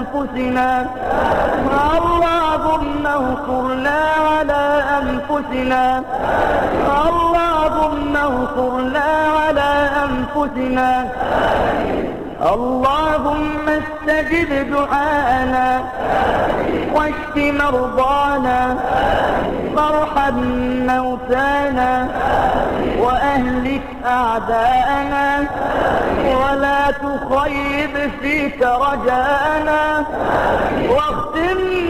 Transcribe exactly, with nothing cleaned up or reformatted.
أنفسنا اللهم انصرنا على أنفسنا اللهم انصرنا على أنفسنا اللهم استجب دعاءنا واشف مرضانا وارحم موتانا وأهلك أعداءنا ولا تخيب فيك رجاءنا واختم